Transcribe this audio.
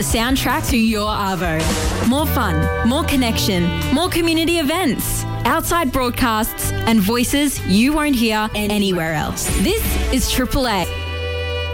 the soundtrack to your Arvo. More fun, more connection, more community events, outside broadcasts, and voices you won't hear anywhere else. This is Triple A.